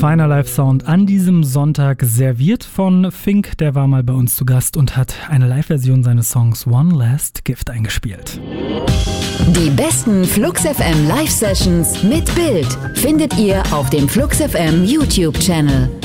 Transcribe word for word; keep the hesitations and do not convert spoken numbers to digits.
feiner Live-Sound an diesem Sonntag serviert von Fink. Der war mal bei uns zu Gast und hat eine Live-Version seines Songs One Last Gift eingespielt. Die besten Flux F M Live-Sessions mit Bild findet ihr auf dem Flux F M YouTube-Channel.